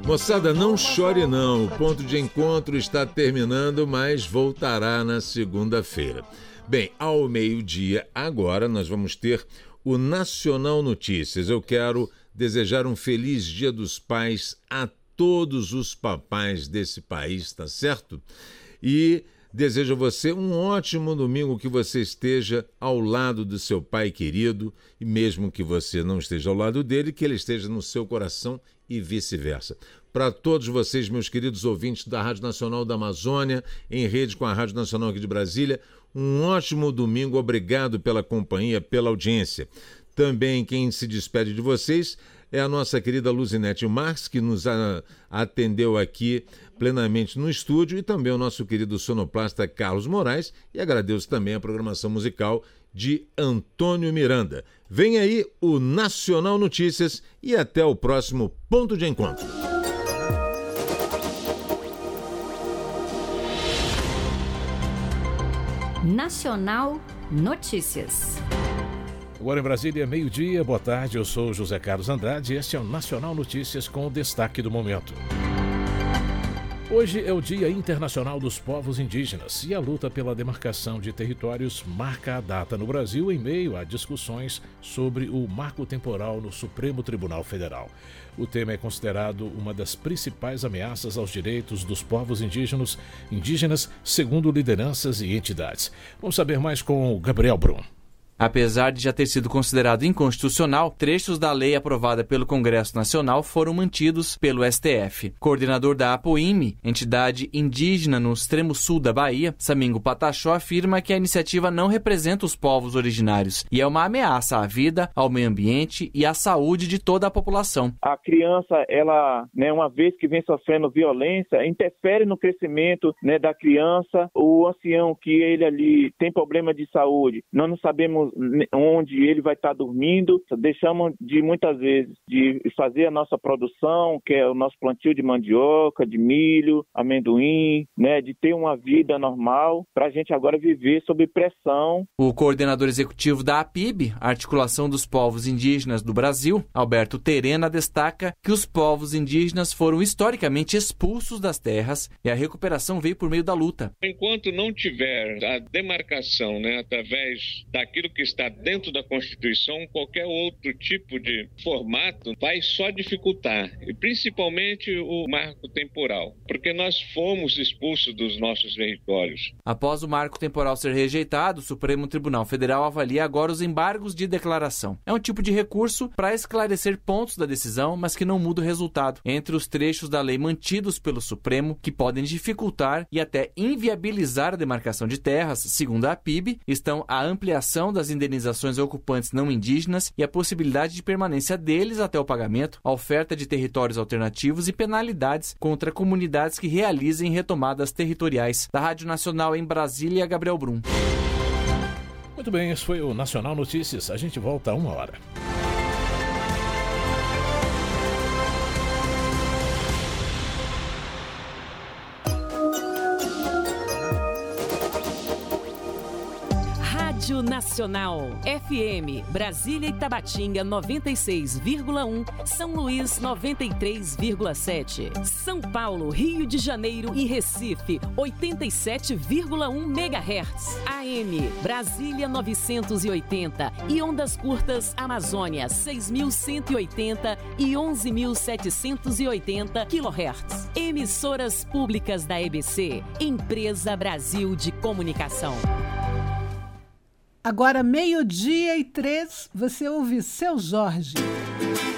Moçada, não chore não, o ponto de encontro está terminando, mas voltará na segunda-feira. Bem, ao meio-dia agora nós vamos ter o Nacional Notícias. Eu quero desejar um feliz Dia dos Pais a todos os papais desse país, tá certo? E desejo a você um ótimo domingo, que você esteja ao lado do seu pai querido, e mesmo que você não esteja ao lado dele, que ele esteja no seu coração e vice-versa. Para todos vocês, meus queridos ouvintes da Rádio Nacional da Amazônia, em rede com a Rádio Nacional aqui de Brasília, um ótimo domingo, obrigado pela companhia, pela audiência. Também quem se despede de vocês é a nossa querida Luzinete Marques, que nos atendeu aqui plenamente no estúdio, e também o nosso querido sonoplasta Carlos Moraes, e agradeço também a programação musical de Antônio Miranda. Vem aí o Nacional Notícias e até o próximo Ponto de Encontro. Nacional Notícias. Agora em Brasília, meio-dia, boa tarde, eu sou José Carlos Andrade e este é o Nacional Notícias com o destaque do momento. Hoje é o Dia Internacional dos Povos Indígenas e a luta pela demarcação de territórios marca a data no Brasil em meio a discussões sobre o marco temporal no Supremo Tribunal Federal. O tema é considerado uma das principais ameaças aos direitos dos povos indígenas, segundo lideranças e entidades. Vamos saber mais com o Gabriel Brum. Apesar de já ter sido considerado inconstitucional, trechos da lei aprovada pelo Congresso Nacional foram mantidos pelo STF. Coordenador da APOIME, entidade indígena no extremo sul da Bahia, Samingo Pataxó, afirma que a iniciativa não representa os povos originários e é uma ameaça à vida, ao meio ambiente e à saúde de toda a população. A criança, ela, uma vez que vem sofrendo violência, interfere no crescimento, da criança. O ancião que ele ali tem problema de saúde, nós não sabemos onde ele vai estar dormindo, deixamos de muitas vezes de fazer a nossa produção, que é o nosso plantio de mandioca, de milho, amendoim, de ter uma vida normal, para a gente agora viver sob pressão. O coordenador executivo da APIB, Articulação dos Povos Indígenas do Brasil, Alberto Terena, destaca que os povos indígenas foram historicamente expulsos das terras e a recuperação veio por meio da luta. Enquanto não tiver a demarcação, através daquilo que está dentro da Constituição, qualquer outro tipo de formato vai só dificultar, e principalmente o marco temporal, porque nós fomos expulsos dos nossos territórios. Após o marco temporal ser rejeitado, o Supremo Tribunal Federal avalia agora os embargos de declaração. É um tipo de recurso para esclarecer pontos da decisão, mas que não muda o resultado. Entre os trechos da lei mantidos pelo Supremo, que podem dificultar e até inviabilizar a demarcação de terras, segundo a APIB, estão a ampliação das indenizações a ocupantes não indígenas e a possibilidade de permanência deles até o pagamento, a oferta de territórios alternativos e penalidades contra comunidades que realizem retomadas territoriais. Da Rádio Nacional em Brasília, Gabriel Brum. Muito bem, esse foi o Nacional Notícias. A gente volta a 1h. Rádio Nacional, FM, Brasília e Tabatinga 96,1, São Luís 93,7, São Paulo, Rio de Janeiro e Recife 87,1 MHz, AM, Brasília 980 e ondas curtas Amazônia 6.180 e 11.780 kHz. Emissoras públicas da EBC, Empresa Brasil de Comunicação. Agora, 12:03, você ouve Seu Jorge.